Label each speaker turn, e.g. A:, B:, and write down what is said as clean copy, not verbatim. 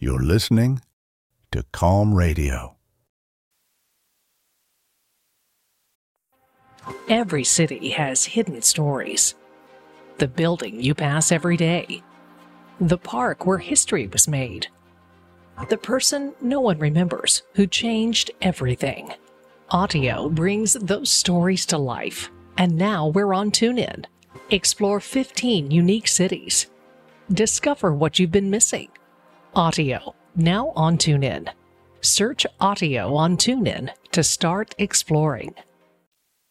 A: You're listening to Calm Radio.
B: Every city has hidden stories. The building you pass every day. The park where history was made. The person no one remembers who changed everything. Audio brings those stories to life. And now we're on TuneIn. Explore 15 unique cities. Discover what you've been missing. Audio, now on TuneIn. Search Audio on TuneIn to start exploring.